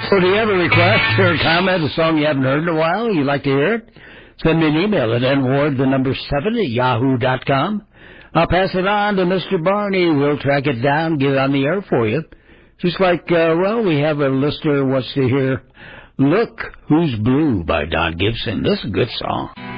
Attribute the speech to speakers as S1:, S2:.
S1: So do you have a request or a comment, a song you haven't heard in a while, you'd like to hear it? Send me an email at nward7@yahoo.com. I'll pass it on to Mr. Barney. We'll track it down, get it on the air for you. Just like, we have a listener who wants to hear Look Who's Blue by Don Gibson. This is a good song.